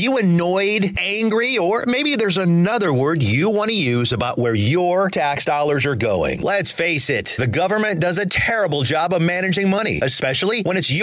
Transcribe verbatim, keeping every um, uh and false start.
you annoyed, angry, or maybe there's another word you want to use about where your tax dollars are going? Let's face it, the government does a terrible job of managing money, especially when it's your